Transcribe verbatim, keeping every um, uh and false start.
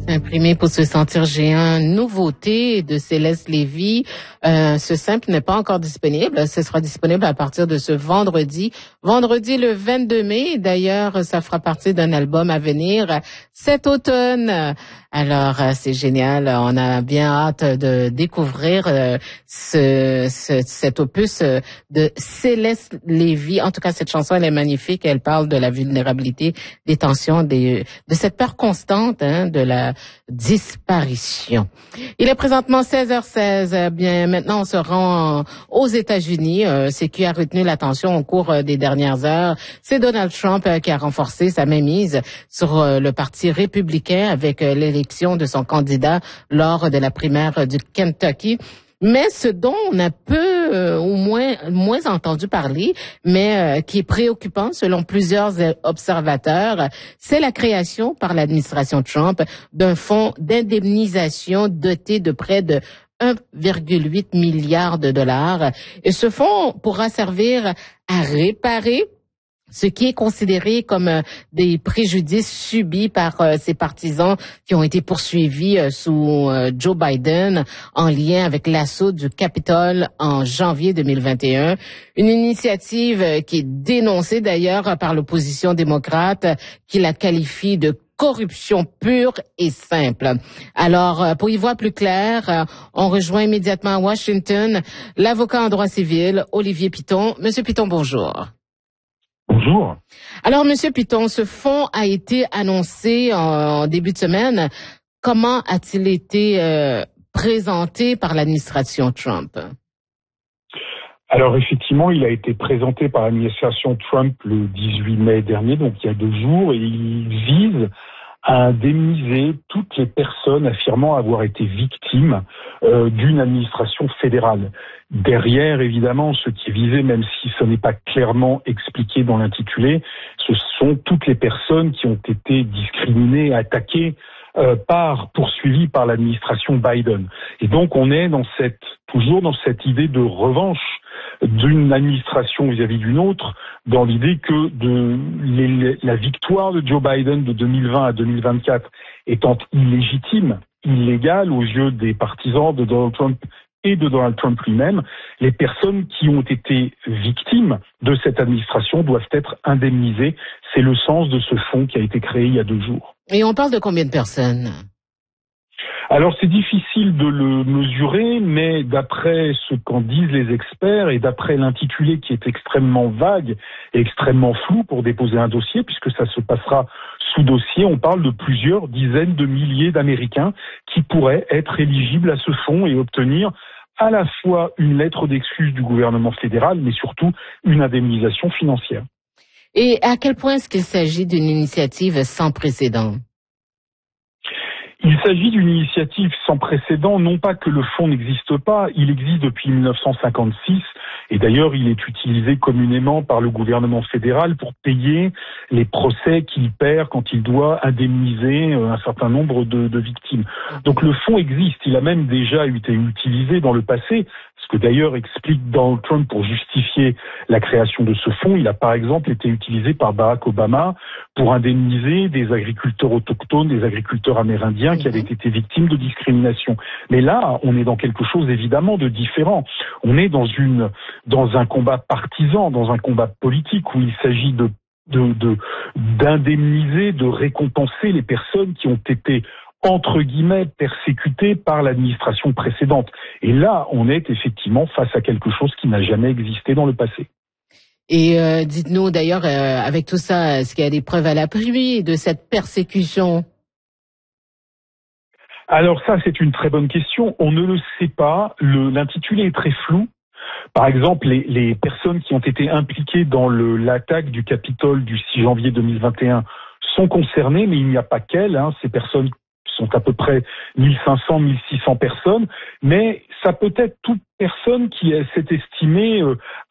Imprimé pour se sentir géant, nouveauté de Céleste Lévy. Euh, ce simple n'est pas encore disponible. Ce sera disponible à partir de ce vendredi. Vendredi le vingt-deux mai. D'ailleurs, ça fera partie d'un album à venir cet automne. Alors, c'est génial. On a bien hâte de découvrir euh, ce, ce, cet opus de Céleste Lévy. En tout cas, cette chanson, elle est magnifique. Elle parle de la vulnérabilité, des tensions, des, de cette peur constante, hein, de la disparition. Il est présentement seize heures seize. Bien, maintenant, on se rend aux États-Unis. Euh, ce qui a retenu l'attention au cours des dernières heures, c'est Donald Trump euh, qui a renforcé sa mainmise sur euh, le Parti républicain avec euh, l'élection de son candidat lors de la primaire du Kentucky. Mais ce dont on a peu euh, ou moins moins entendu parler, mais euh, qui est préoccupant selon plusieurs observateurs, c'est la création par l'administration Trump d'un fonds d'indemnisation doté de près de un virgule huit milliard de dollars. Et ce fonds pourra servir à réparer ce qui est considéré comme euh, des préjudices subis par euh, ces partisans qui ont été poursuivis euh, sous euh, Joe Biden en lien avec l'assaut du Capitole en janvier deux mille vingt et un. Une initiative euh, qui est dénoncée d'ailleurs par l'opposition démocrate euh, qui la qualifie de corruption pure et simple. Alors, euh, pour y voir plus clair, euh, on rejoint immédiatement à Washington l'avocat en droit civil, Olivier Piton. Monsieur Piton, bonjour. Bonjour. Alors, Monsieur Piton, ce fonds a été annoncé en début de semaine. Comment a-t-il été euh, présenté par l'administration Trump? Alors, effectivement, il a été présenté par l'administration Trump le dix-huit mai dernier, donc il y a deux jours, et il vise à indemniser toutes les personnes affirmant avoir été victimes euh, d'une administration fédérale. Derrière, évidemment, ce qui est visé, même si ce n'est pas clairement expliqué dans l'intitulé, ce sont toutes les personnes qui ont été discriminées, attaquées, euh, par, poursuivies par l'administration Biden. Et donc, on est dans cette, toujours dans cette idée de revanche d'une administration vis-à-vis d'une autre, dans l'idée que de les, la victoire de Joe Biden de deux mille vingt à deux mille vingt-quatre étant illégitime, illégale aux yeux des partisans de Donald Trump et de Donald Trump lui-même, les personnes qui ont été victimes de cette administration doivent être indemnisées. C'est le sens de ce fonds qui a été créé il y a deux jours. Et on parle de combien de personnes? Alors c'est difficile de le mesurer, mais d'après ce qu'en disent les experts et d'après l'intitulé qui est extrêmement vague et extrêmement flou pour déposer un dossier, puisque ça se passera sous dossier, on parle de plusieurs dizaines de milliers d'Américains qui pourraient être éligibles à ce fonds et obtenir à la fois une lettre d'excuse du gouvernement fédéral, mais surtout une indemnisation financière. Et à quel point est-ce qu'il s'agit d'une initiative sans précédent? Il s'agit d'une initiative sans précédent, non pas que le fonds n'existe pas, il existe depuis mille neuf cent cinquante-six, et d'ailleurs il est utilisé communément par le gouvernement fédéral pour payer les procès qu'il perd quand il doit indemniser un certain nombre de, de victimes. Donc le fonds existe, il a même déjà été utilisé dans le passé, ce que d'ailleurs explique Donald Trump pour justifier la création de ce fonds. Il a par exemple été utilisé par Barack Obama pour indemniser des agriculteurs autochtones, des agriculteurs amérindiens qui avaient été victimes de discrimination. Mais là, on est dans quelque chose évidemment de différent. On est dans une, dans un combat partisan, dans un combat politique où il s'agit de, de, de, d'indemniser, de récompenser les personnes qui ont été entre guillemets persécutées par l'administration précédente. Et là, on est effectivement face à quelque chose qui n'a jamais existé dans le passé. Et euh, dites-nous d'ailleurs, euh, avec tout ça, est-ce qu'il y a des preuves à l'appui de cette persécution? Alors ça, c'est une très bonne question. On ne le sait pas. Le, l'intitulé est très flou. Par exemple, les, les personnes qui ont été impliquées dans le, l'attaque du Capitole du six janvier deux mille vingt et un sont concernées, mais il n'y a pas qu'elles. Hein. Ces personnes sont à peu près mille cinq cents, mille six cents personnes, mais ça peut être toute personne qui s'est estimée euh,